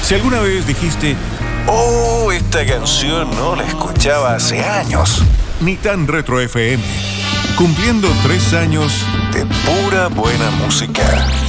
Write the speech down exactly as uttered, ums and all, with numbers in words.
Si alguna vez dijiste, Oh, esta canción no la escuchaba hace años. ni tan retro F M, cumpliendo tres años De pura buena música.